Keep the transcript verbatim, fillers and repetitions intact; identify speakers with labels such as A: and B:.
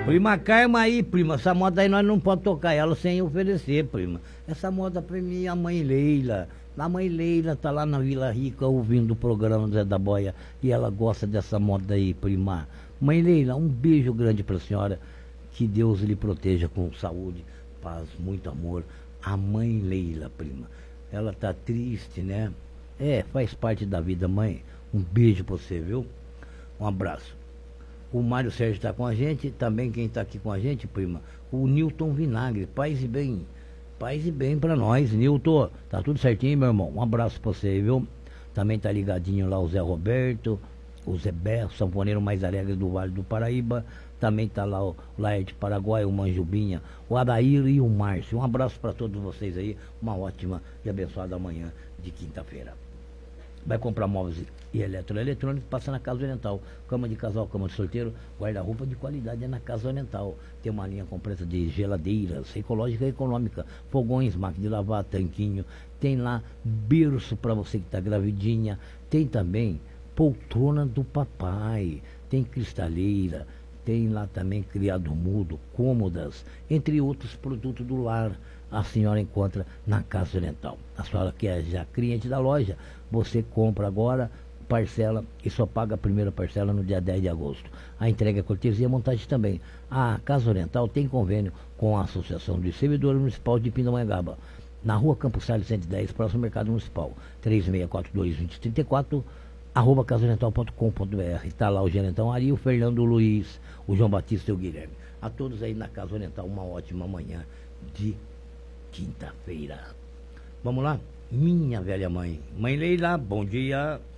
A: Prima Carma aí, prima, essa moda aí nós não podemos tocar ela sem oferecer, prima. Essa moda pra mim, a mãe Leila. A mãe Leila tá lá na Vila Rica ouvindo o programa do Zé da Boia e ela gosta dessa moda aí, prima. Mãe Leila, um beijo grande pra senhora. Que Deus lhe proteja com saúde, paz, muito amor. A mãe Leila, prima. Ela tá triste, né? É, faz parte da vida, mãe. Um beijo pra você, viu? Um abraço. O Mário Sérgio está com a gente, também quem está aqui com a gente, prima, o Nilton Vinagre, paz e bem, paz e bem para nós, Nilton, tá tudo certinho, meu irmão, um abraço para você, viu? Também tá ligadinho lá o Zé Roberto, o Zé Berro, sanfoneiro mais alegre do Vale do Paraíba, também tá lá o Laerte Paraguai, o Manjubinha, o Adair e o Márcio, um abraço para todos vocês aí, uma ótima e abençoada manhã de quinta-feira. Vai comprar móveis e eletroeletrônicos, passa na Casa Oriental. Cama de casal, cama de solteiro, guarda-roupa de qualidade é na Casa Oriental. Tem uma linha completa de geladeiras, ecológica e econômica, fogões, máquina de lavar, tanquinho. Tem lá berço para você que está gravidinha. Tem também poltrona do papai. Tem cristaleira. Tem lá também criado mudo, cômodas, entre outros produtos do lar. A senhora encontra na Casa Oriental. A senhora que é já cliente da loja, você compra agora, parcela e só paga a primeira parcela no dia dez de agosto. A entrega é cortesia e a montagem também. A Casa Oriental tem convênio com a Associação de Servidores Municipal de Pindamonhangaba, na rua Campos Salles cento e dez, próximo ao Mercado Municipal, três seis quatro dois, dois zero três quatro, arroba casaoriental ponto com ponto br. Está lá o gerentão Ari, o Fernando Luiz, o João Batista e o Guilherme. A todos aí na Casa Oriental, uma ótima manhã de quinta-feira. Vamos lá? Minha velha mãe. Mãe Leila, bom dia.